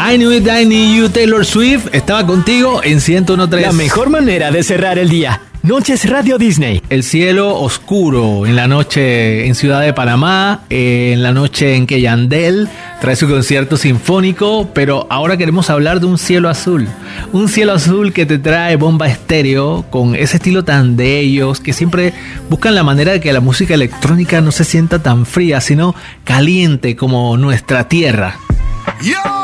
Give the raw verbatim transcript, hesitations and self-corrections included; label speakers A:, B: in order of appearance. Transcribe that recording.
A: I Knew It, I Knew You, Taylor Swift, estaba contigo en ciento uno punto tres.
B: La mejor manera de cerrar el día. Noches Radio Disney.
A: El cielo oscuro en la noche en Ciudad de Panamá, eh, en la noche en que Yandel trae su concierto sinfónico, pero ahora queremos hablar de un cielo azul. Un cielo azul que te trae Bomba Estéreo, con ese estilo tan de ellos, que siempre buscan la manera de que la música electrónica no se sienta tan fría, sino caliente como nuestra tierra.
C: Yo!